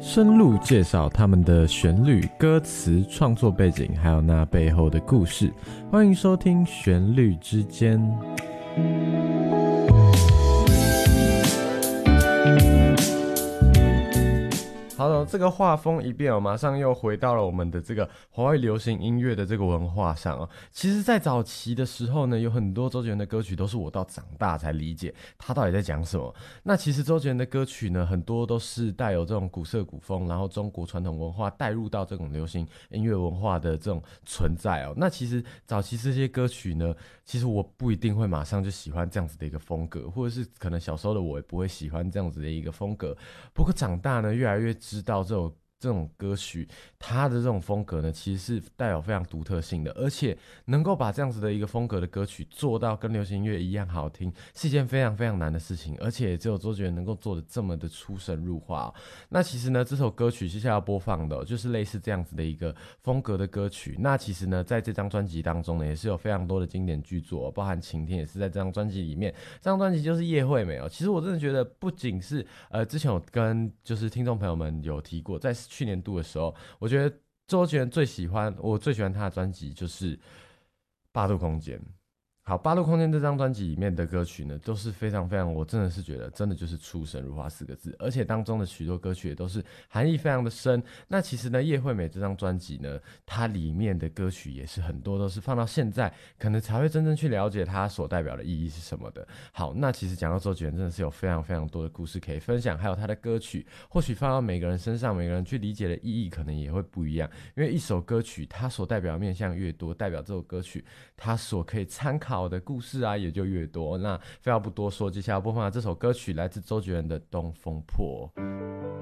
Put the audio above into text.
深入介绍他们的旋律、歌词、创作背景，还有那背后的故事。欢迎收听《旋律之间》。好的，这个画风一变马上又回到了我们的这个华语流行音乐的这个文化上哦。其实，在早期的时候呢，有很多周杰伦的歌曲都是我到长大才理解他到底在讲什么。那其实周杰伦的歌曲呢，很多都是带有这种古色古风，然后中国传统文化带入到这种流行音乐文化的这种存在哦。那其实早期这些歌曲呢，其实我不一定会马上就喜欢这样子的一个风格，或者是可能小时候的我也不会喜欢这样子的一个风格。不过长大呢，越来越知道这种歌曲，它的这种风格呢，其实是带有非常独特性的，而且能够把这样子的一个风格的歌曲做到跟流行音乐一样好听，是一件非常非常难的事情，而且只有周杰伦能够做的这么的出神入化哦。那其实呢，这首歌曲接下来要播放的就是类似这样子的一个风格的歌曲。那其实呢，在这张专辑当中呢，也是有非常多的经典巨作，包含《晴天》也是在这张专辑里面。这张专辑就是叶惠美哦。其实我真的觉得，不仅是之前有跟就是听众朋友们有提过，在去年度的时候，我觉得周杰伦我最喜欢他的专辑就是《八度空间》。好，《八度空间》这张专辑里面的歌曲呢，都是非常非常，我真的是觉得真的就是出神入化四个字，而且当中的许多歌曲也都是含义非常的深。那其实呢，叶惠美这张专辑呢，它里面的歌曲也是很多都是放到现在，可能才会真正去了解它所代表的意义是什么的。好，那其实讲到周杰伦，真的是有非常非常多的故事可以分享，还有他的歌曲，或许放到每个人身上，每个人去理解的意义可能也会不一样，因为一首歌曲它所代表的面向越多，代表这首歌曲它所可以参考的故事啊也就越多。那废话不多说，接下来播放的这首歌曲来自周杰伦的《东风破》。